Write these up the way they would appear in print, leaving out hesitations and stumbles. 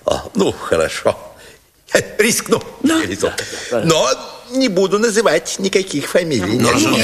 Ну, хорошо. Рискну. Но не буду называть никаких фамилий.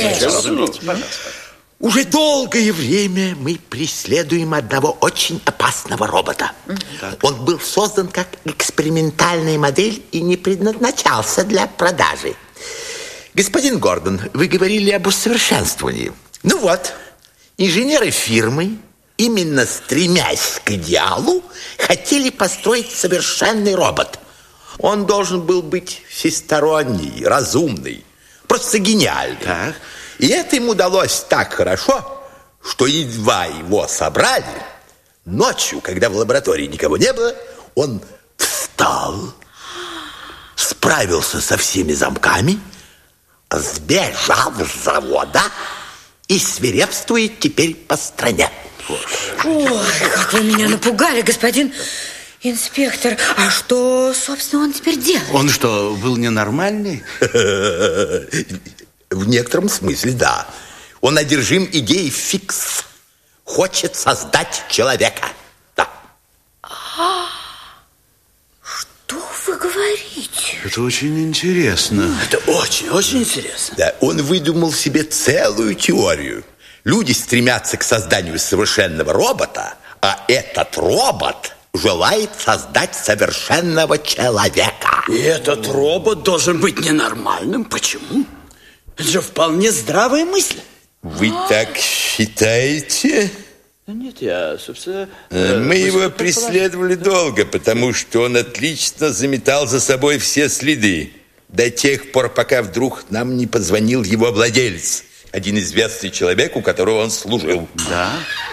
Уже долгое время мы преследуем одного очень опасного робота. Он был создан как экспериментальная модель и не предназначался для продажи. Господин Гордон, вы говорили об усовершенствовании. Ну вот, инженеры фирмы, именно стремясь к идеалу, хотели построить совершенный робот. Он должен был быть всесторонний, разумный, просто гениальный. Так. И это им удалось так хорошо, что едва его собрали, ночью, когда в лаборатории никого не было, он встал, справился со всеми замками, сбежал с завода и свирепствует теперь по стране. Ой, как вы меня напугали, господин инспектор. А что, собственно, он теперь делает? Он что, был ненормальный? В некотором смысле, да. Он одержим идеей фикс. Хочет создать человека. Да. Что вы говорите? Это очень интересно. Это очень интересно. Да, он выдумал себе целую теорию. Люди стремятся к созданию совершенного робота, а этот робот желает создать совершенного человека. И этот робот должен быть ненормальным. Почему? Это же вполне здравая мысль. Вы так считаете? Нет, я, собственно... Мы его преследовали долго, потому что он отлично заметал за собой все следы. До тех пор, пока вдруг нам не позвонил его владелец. Один известный человек, у которого он служил. Да?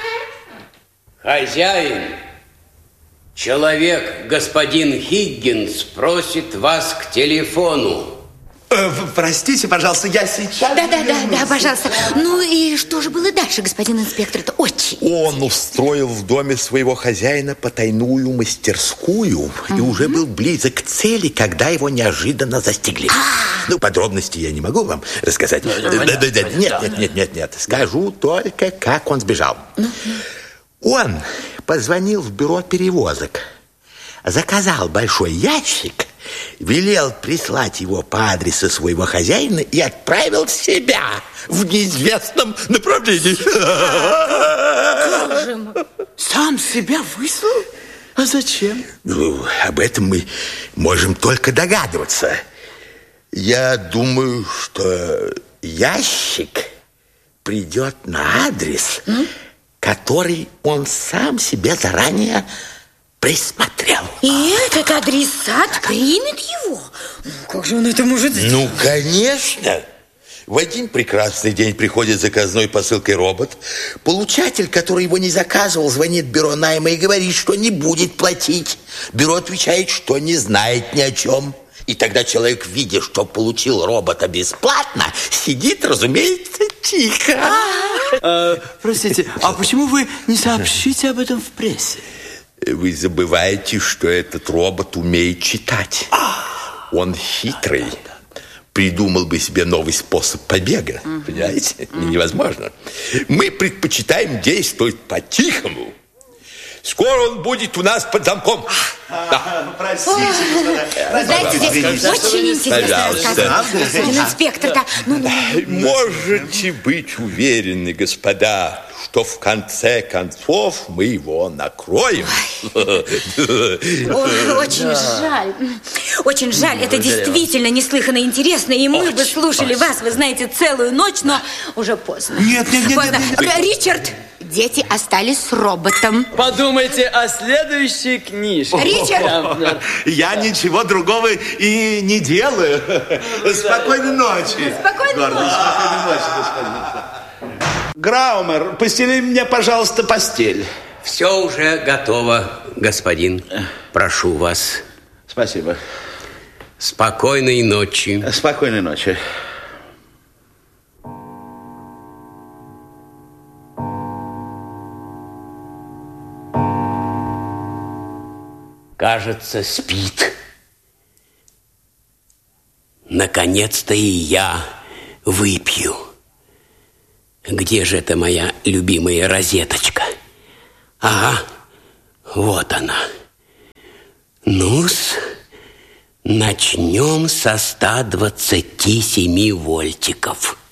Хозяин, человек, господин Хиггинс, просит вас к телефону. Простите, пожалуйста, я сейчас... Да, пожалуйста. Ну и что же было дальше, господин инспектор? Это очень... Он устроил в доме своего хозяина потайную мастерскую и уже был близок к цели, когда его неожиданно застигли. Ну, подробности я не могу вам рассказать. Нет. Скажу только, как он сбежал. Он позвонил в бюро перевозок, заказал большой ящик, велел прислать его по адресу своего хозяина и отправил себя в неизвестном направлении. Сам себя выслал? А зачем? Ну, об этом мы можем только догадываться. Я думаю, что ящик придет на адрес, который он сам себе заранее присмотрел. И этот адресат примет его? Как же он это может сделать? Ну, конечно. В один прекрасный день приходит заказной посылкой робот. Получатель, который его не заказывал, звонит в бюро найма и говорит, что не будет платить. Бюро отвечает, что не знает ни о чем. И тогда человек, видя, что получил робота бесплатно, сидит, разумеется, тихо. Простите, а почему вы не сообщите об этом в прессе? Вы забываете, что этот робот умеет читать. Он хитрый. Придумал бы себе новый способ побега. Понимаете? Невозможно. Мы предпочитаем действовать по-тихому. Скоро он будет у нас под замком. Простите. Знаете, здесь очень интересно рассказывать. Господин инспектор, да. Можете быть уверены, господа, что в конце концов мы его накроем. Очень жаль. Очень жаль. Это действительно неслыханно интересно. И мы бы слушали вас, вы знаете, целую ночь, но уже поздно. Нет. Ричард, дети остались с роботом. Подумайте о следующей книжке. Ричард! Я ничего другого и не делаю. Спокойной ночи. Спокойной ночи. Спокойной ночи, господин. Граумер, постели мне, пожалуйста, постель. Все уже готово, господин. Прошу вас. Спасибо. Спокойной ночи. Спокойной ночи. Кажется, спит. Наконец-то и я выпью. Где же эта моя любимая розеточка? Ага, вот она. Ну-с, начнем со 127 вольтиков.